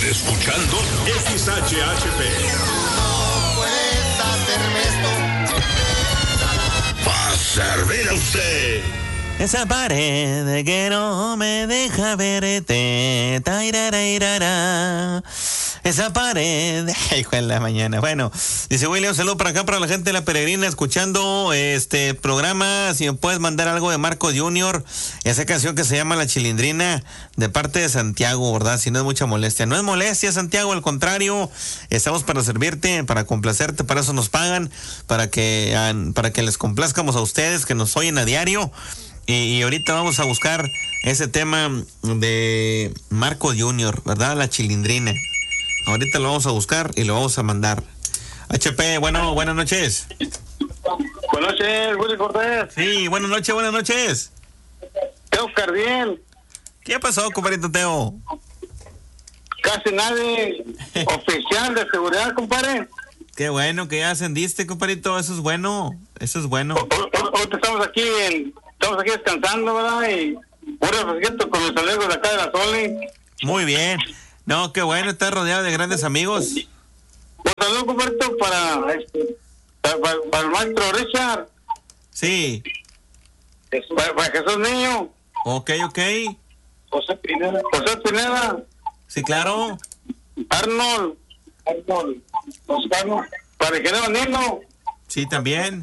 escuchando XHHP. No puedes hacerme esto. Va a servir a usted. Esa pared que no me deja verte. Tairarairara. Esa pared. Hijo de la mañana. Bueno, dice William, saludo para acá, para la gente de La Peregrina, escuchando este programa. Si me puedes mandar algo de Marcos Junior, esa canción que se llama La Chilindrina, de parte de Santiago, ¿verdad? Si no es mucha molestia. No es molestia, Santiago, al contrario. Estamos para servirte, para complacerte, para eso nos pagan, para que les complazcamos a ustedes que nos oyen a diario. Y ahorita vamos a buscar ese tema de Marcos Junior, ¿verdad? La Chilindrina. Ahorita lo vamos a buscar y lo vamos a mandar. HP, bueno, buenas noches. Buenas noches, Willy Cortés. Sí, buenas noches. Teo Cardiel. ¿Qué pasó, compadrito Teo? Casi nadie oficial de seguridad, compadre. Qué bueno que ya ascendiste, compadrito. Eso es bueno. Ahorita estamos aquí descansando, ¿verdad? Y un refresquito con los amigos de acá de la Soli. Muy bien. No, qué bueno, estás rodeado de grandes amigos. Un saludo, compadrito, para el maestro Richard. Sí. Para Jesús Niño. Ok. José Pineda. Sí, claro. Arnold. Oscar. Para el ingeniero Nino. Sí, también.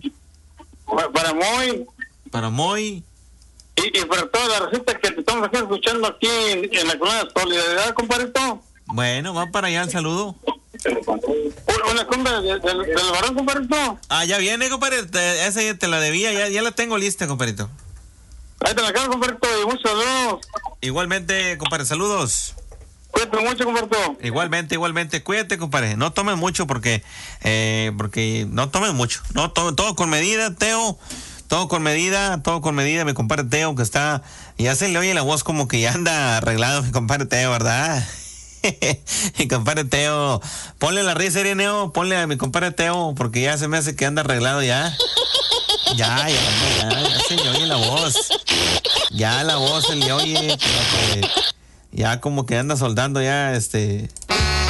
Para Moy. Y para toda la receta que te estamos aquí escuchando aquí en la colonia Solidaridad, compadrito. Bueno, va para allá el saludo. Una cumbia del varón, compadrito. Ah, ya viene, compadre. Esa ya te la debía, ya la tengo lista, compadrito. Ahí te la acabo, compadrito, y muchos saludos. Igualmente, compadre, saludos. Cuídate mucho, compadrito. Igualmente, cuídate, compadre. No tomes mucho porque no tomes mucho. No tomes, todo con medida, Teo. Todo con medida, mi compadre Teo, que está, ya se le oye la voz como que ya anda arreglado, mi compadre Teo, ¿verdad? Mi compadre Teo, ponle la risa, Ireneo, ponle a mi compadre Teo, porque ya se me hace que anda arreglado ya. Ya se le oye la voz. Ya la voz se le oye, ya como que anda soldando ya,